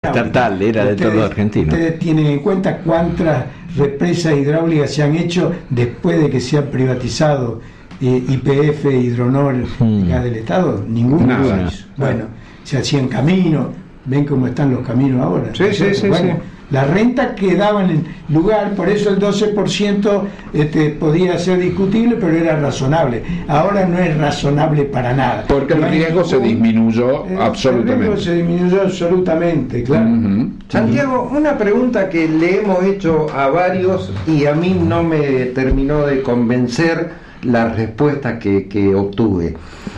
estatal, era de todo argentino. Ustedes tienen en cuenta cuántas represas hidráulicas se han hecho después de que se han privatizado YPF, Hidronor, gas del Estado. Ninguna. Bueno, se hacían caminos, ven cómo están los caminos ahora. Bueno, la renta quedaba en el lugar, por eso el 12% podía ser discutible, pero era razonable. Ahora no es razonable para nada. Porque el riesgo se disminuyó absolutamente. El riesgo se disminuyó absolutamente, claro. Santiago, una pregunta que le hemos hecho a varios y a mí no me terminó de convencer la respuesta que obtuve.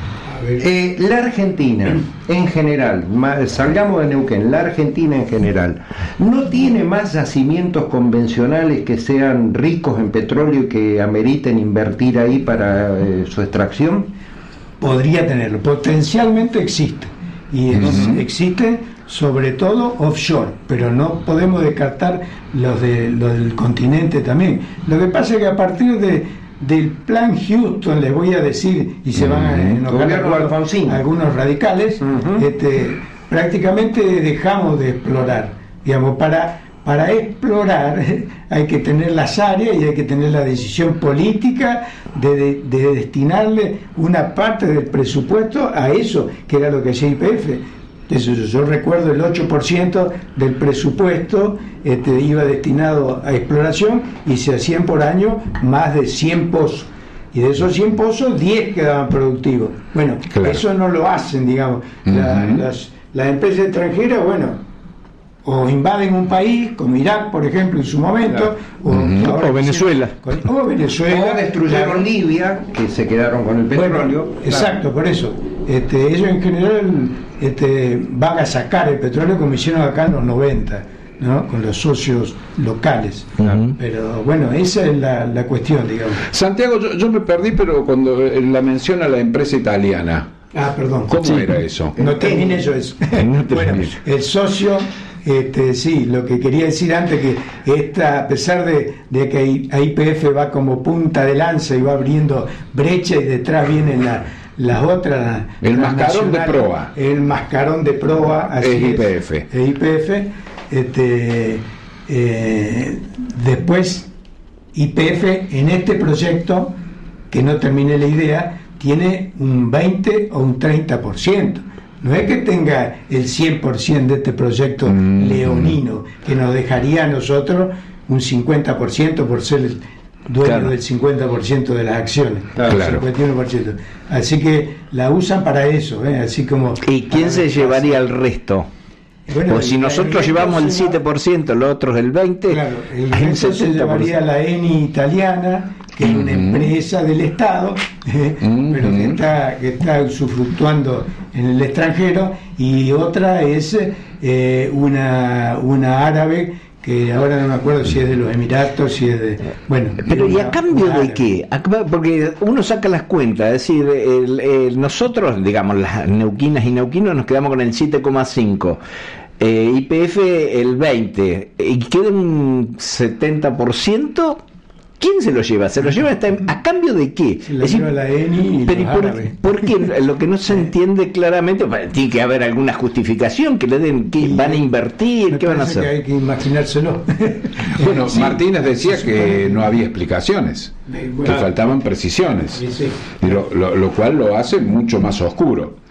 La Argentina en general, salgamos de Neuquén, la Argentina en general, ¿no tiene más yacimientos convencionales que sean ricos en petróleo y que ameriten invertir ahí para su extracción? Podría tenerlo, potencialmente existe, y existe sobre todo offshore, pero no podemos descartar los del continente también. Lo que pasa es que a partir del plan Houston, les voy a decir, y se van a enojar algunos radicales, prácticamente dejamos de explorar. Digamos, para explorar hay que tener las áreas y hay que tener la decisión política de destinarle una parte del presupuesto a eso, que era lo que hacía YPF. Eso, yo recuerdo el 8% del presupuesto iba destinado a exploración y se hacían por año más de 100 pozos. Y de esos 100 pozos, 10 quedaban productivos. Bueno, eso no lo hacen, digamos. Las empresas extranjeras, bueno, o invaden un país, como Irak, por ejemplo, en su momento, o Venezuela. O destruyeron Libia, que se quedaron con el petróleo. Bueno, exacto, por eso. Ellos en general van a sacar el petróleo como hicieron acá en los 90, ¿no? Con los socios locales. Pero bueno, esa es la cuestión, digamos. Santiago, yo me perdí, pero cuando la menciona la empresa italiana. Perdón. ¿Cómo era eso? No termine yo eso. Bueno, el socio... sí, lo que quería decir antes, que a pesar de que YPF va como punta de lanza y va abriendo brecha y detrás vienen las otras, el mascarón de proa. El mascarón de proa, así es YPF. Después YPF en este proyecto, que no termine la idea, tiene un 20 o un 30%. No es que tenga el 100% de este proyecto leonino, que nos dejaría a nosotros un 50% por ser el dueño del 50% de las acciones, el 51%. Así que la usan para eso, así como... ¿Y quién se llevaría el resto? Bueno, pues si nosotros llevamos el 7%, los otros el 20%, claro, el resto se llevaría la ENI italiana, que es una empresa del Estado, pero que está usufructuando en el extranjero, y otra es una árabe, que ahora no me acuerdo si es de los Emiratos, si es de... Bueno, pero ¿y a cambio de qué? Porque uno saca las cuentas, es decir, nosotros, digamos, las neuquinas y neuquinos nos quedamos con el 7,5%, YPF el 20%, y queda un 70%. ¿Quién se lo lleva? ¿Se lo lleva a cambio de qué? Se lo lleva la ENI y pero ¿por qué? Lo que no se entiende claramente, tiene que haber alguna justificación que le den, que van a invertir, qué van a hacer. Que hay que imaginárselo. Bueno, sí, Martínez decía que no había explicaciones, que faltaban precisiones, lo cual lo hace mucho más oscuro.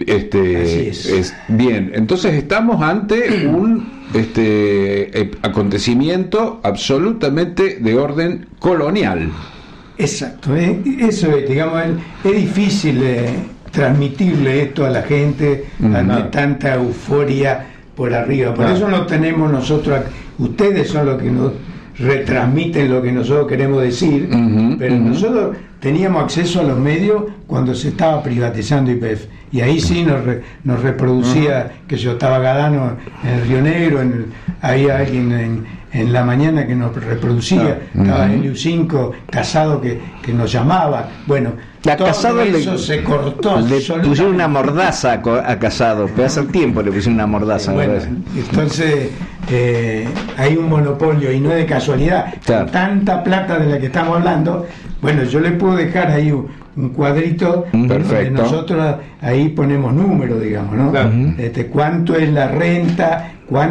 Bien, entonces estamos ante un acontecimiento absolutamente de orden colonial. Exacto, eso es, digamos, es difícil transmitirle esto a la gente ante tanta euforia por arriba. Por eso no tenemos nosotros, ustedes son los que nos retransmiten lo que nosotros queremos decir, pero nosotros teníamos acceso a los medios cuando se estaba privatizando YPF, y ahí sí nos reproducía, que yo estaba Gadano en el Río Negro, había alguien en la mañana que nos reproducía, estaba en el U5 Casado que nos llamaba. Bueno, todo eso se cortó. Le pusieron una mordaza a Casado, pero hace tiempo le pusieron una mordaza. Bueno, entonces hay un monopolio, y no es de casualidad. Claro. Tanta plata de la que estamos hablando. Bueno, yo le puedo dejar ahí un cuadrito donde nosotros ahí ponemos números, digamos, ¿no? Claro. ¿Cuánto es la renta